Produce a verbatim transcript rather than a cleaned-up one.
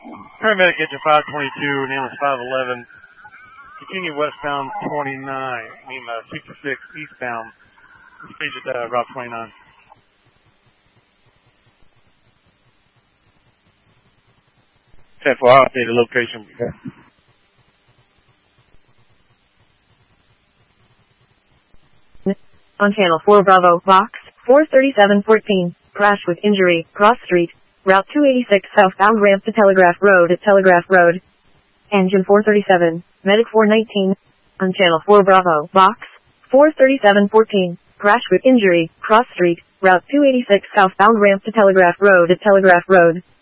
Paramedic engine five twenty-two, ambulance five eleven. Continue westbound twenty-nine, I mean uh, sixty-six eastbound. Stage at uh, Route twenty-nine. ten four, I'll update the location. On channel four Bravo, box four thirty-seven fourteen, crash with injury, cross street, route two eighty-six southbound ramp to Telegraph Road at Telegraph Road. Engine four thirty-seven, medic four nineteen. On channel four Bravo, box four thirty-seven fourteen, crash with injury, cross street, route two eighty-six southbound ramp to Telegraph Road at Telegraph Road.